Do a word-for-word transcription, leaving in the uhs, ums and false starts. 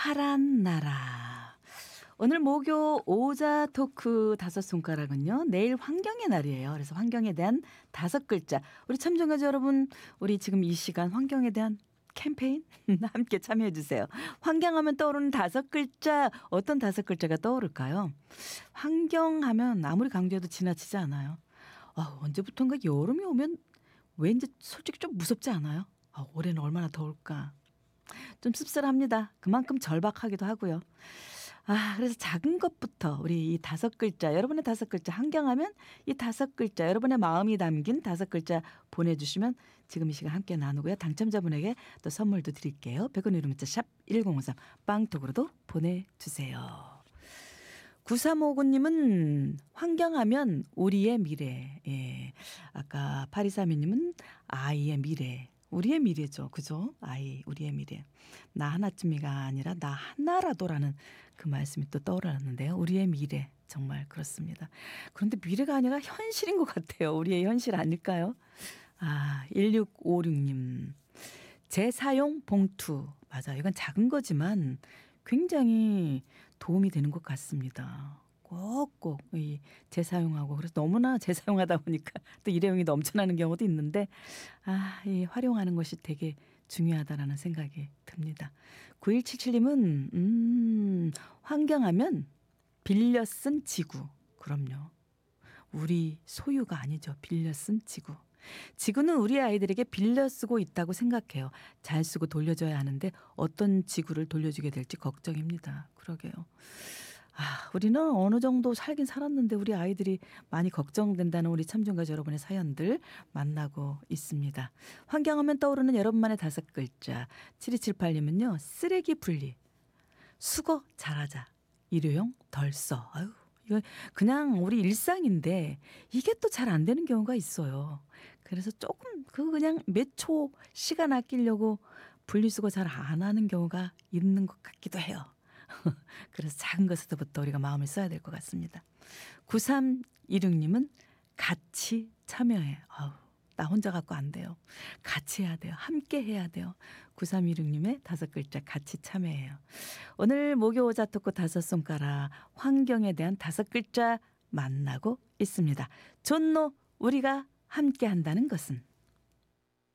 파란 나라. 오늘 목요 오자 토크 다섯 손가락은요. 내일 환경의 날이에요. 그래서 환경에 대한 다섯 글자. 우리 참정가자 여러분, 우리 지금 이 시간 환경에 대한 캠페인 함께 참여해 주세요. 환경하면 떠오르는 다섯 글자, 어떤 다섯 글자가 떠오를까요? 환경하면 아무리 강조해도 지나치지 않아요. 아, 언제부턴가 여름이 오면 왠지 솔직히 좀 무섭지 않아요? 아, 올해는 얼마나 더울까. 좀 씁쓸합니다. 그만큼 절박하기도 하고요. 아, 그래서 작은 것부터 우리 이 다섯 글자, 여러분의 다섯 글자 환경하면 이 다섯 글자, 여러분의 마음이 담긴 다섯 글자 보내주시면 지금 이 시간 함께 나누고요. 당첨자분에게 또 선물도 드릴게요. 백 원 유료 문자 샵 일공오삼 빵톡으로도 보내주세요. 구삼오구 님은 환경하면 우리의 미래. 예. 아까 팔이삼이 님은 아이의 미래. 우리의 미래죠. 그죠? 아이, 우리의 미래. 나 하나쯤이가 아니라 나 하나라도라는 그 말씀이 또 떠올랐는데요. 우리의 미래. 정말 그렇습니다. 그런데 미래가 아니라 현실인 것 같아요. 우리의 현실 아닐까요? 아, 일육오육 님. 재사용 봉투. 맞아. 이건 작은 거지만 굉장히 도움이 되는 것 같습니다. 꼭꼭 이 재사용하고 그래서 너무나 재사용하다 보니까 또 일회용이 넘쳐나는 경우도 있는데 아, 이 활용하는 것이 되게 중요하다라는 생각이 듭니다. 구일칠칠 님은 음, 환경하면 빌려 쓴 지구. 그럼요. 우리 소유가 아니죠. 빌려 쓴 지구. 지구는 우리 아이들에게 빌려 쓰고 있다고 생각해요. 잘 쓰고 돌려줘야 하는데 어떤 지구를 돌려주게 될지 걱정입니다. 그러게요. 아, 우리는 어느 정도 살긴 살았는데 우리 아이들이 많이 걱정된다는 우리 참정가자 여러분의 사연들 만나고 있습니다. 환경하면 떠오르는 여러분만의 다섯 글자. 칠이칠팔 님은요. 쓰레기 분리. 수거 잘하자. 일회용 덜 써. 아유, 이거 그냥 우리 일상인데 이게 또 잘 안 되는 경우가 있어요. 그래서 조금 그 그냥 몇 초 시간 아끼려고 분리수거 잘 안 하는 경우가 있는 것 같기도 해요. 그래서 작은 것에서부터 우리가 마음을 써야 될 것 같습니다. 구삼이육 님은 같이 참여해. 아우, 나 혼자 갖고 안 돼요. 같이 해야 돼요. 함께 해야 돼요. 구삼이육 님의 다섯 글자 같이 참여해요. 오늘 목요 오자 토크 다섯 손가락 환경에 대한 다섯 글자 만나고 있습니다. 존노 우리가 함께 한다는 것은